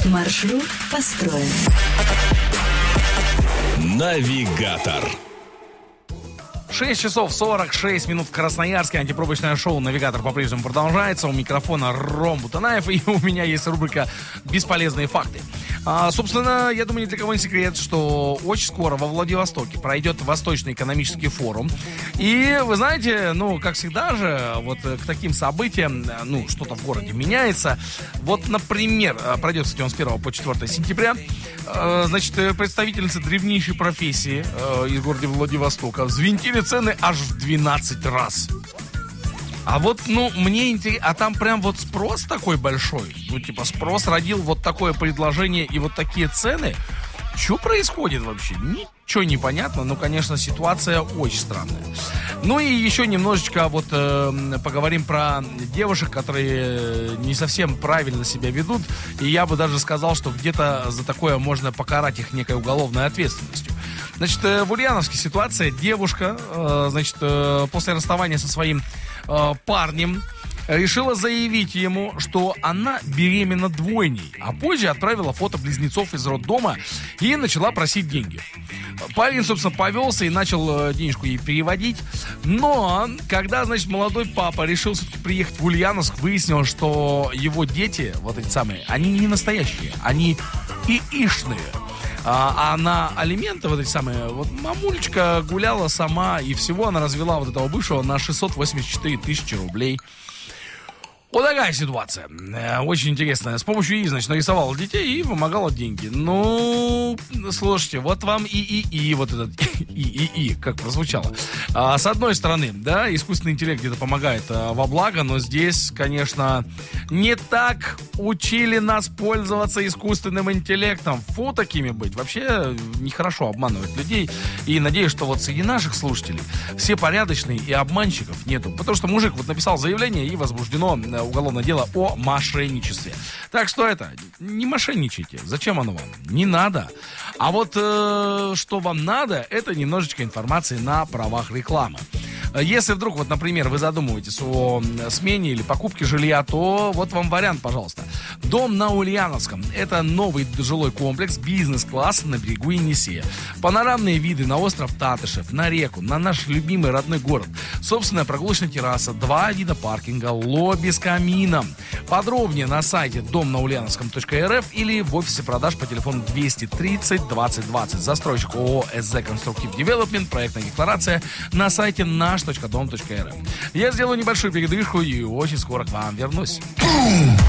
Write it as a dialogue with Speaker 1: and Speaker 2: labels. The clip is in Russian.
Speaker 1: Маршрут построен.
Speaker 2: Навигатор.
Speaker 3: 6 часов 46 минут в Красноярске. Антипробочное шоу «Навигатор» по-прежнему продолжается. У микрофона Ром Бутанаев. И у меня есть рубрика «Бесполезные факты». Собственно, я думаю, ни для кого не секрет, что очень скоро во Владивостоке пройдет Восточный экономический форум. И, вы знаете, как всегда же, вот к таким событиям, что-то в городе меняется. Вот, например, пройдет, кстати, он с 1 по 4 сентября. Значит, представительницы древнейшей профессии из города Владивостока взвинтили цены аж в 12 раз. А вот, мне интересно, а там прям вот спрос такой большой? Спрос родил вот такое предложение и вот такие цены? Что происходит вообще? Ничего не понятно, конечно, ситуация очень странная. И еще немножечко поговорим про девушек, которые не совсем правильно себя ведут. И я бы даже сказал, что где-то за такое можно покарать их некой уголовной ответственностью. Значит, в Ульяновске ситуация. Девушка, после расставания со своим парнем решила заявить ему, что она беременна двойней, а позже отправила фото близнецов из роддома и начала просить деньги. Парень, собственно, повелся и начал денежку ей переводить. Но, когда, молодой папа решил все-таки приехать в Ульяновск, выяснилось, что его дети, вот эти самые, они не настоящие, они ИИшные. А на алименты мамулечка гуляла сама, и всего она развела вот этого бывшего на 684 тысячи рублей. Вот такая ситуация. Очень интересная. С помощью ИИ, нарисовала детей и вымогала деньги. Слушайте, вот вам ИИ, вот этот ИИ, как прозвучало. С одной стороны, да, искусственный интеллект где-то помогает во благо, но здесь, конечно, не так учили нас пользоваться искусственным интеллектом. Фу, такими быть. Вообще, нехорошо обманывать людей. И надеюсь, что среди наших слушателей все порядочные и обманщиков нету. Потому что мужик написал заявление, и возбуждено уголовное дело о мошенничестве. Так что не мошенничайте. Зачем оно вам? Не надо. А что вам надо, это немножечко информации на правах рекламы. Если вдруг, например, вы задумываетесь о смене или покупке жилья, то вот вам вариант, пожалуйста. Дом на Ульяновском. Это новый жилой комплекс бизнес-класс на берегу Енисея. Панорамные виды на остров Татышев, на реку, на наш любимый родной город. Собственная прогулочная терраса, 2 вида паркинга, лобби с камином. Подробнее на сайте домнаульяновском.рф или в офисе продаж по телефону 230 20 20. Застройщик ООО СЗ Конструктив Девелопмент. Проектная декларация на сайте наш.дом.рф. Я сделаю небольшую передышку и очень скоро к вам вернусь.